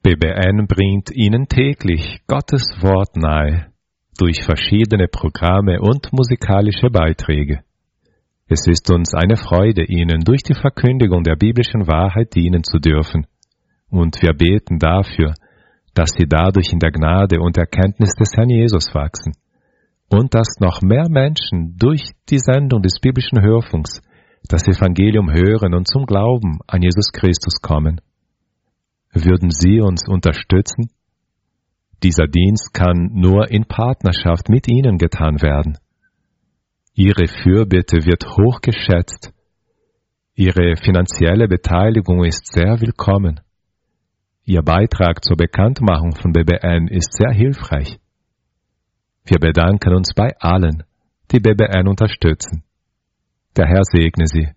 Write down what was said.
BBN bringt Ihnen täglich Gottes Wort nahe, durch verschiedene Programme und musikalische Beiträge. Es ist uns eine Freude, Ihnen durch die Verkündigung der biblischen Wahrheit dienen zu dürfen. Und wir beten dafür, dass Sie dadurch in der Gnade und Erkenntnis des Herrn Jesus wachsen und dass noch mehr Menschen durch die Sendung des biblischen Hörfunks das Evangelium hören und zum Glauben an Jesus Christus kommen. Würden Sie uns unterstützen? Dieser Dienst kann nur in Partnerschaft mit Ihnen getan werden. Ihre Fürbitte wird hoch geschätzt. Ihre finanzielle Beteiligung ist sehr willkommen. Ihr Beitrag zur Bekanntmachung von BBN ist sehr hilfreich. Wir bedanken uns bei allen, die BBN unterstützen. Der Herr segne Sie.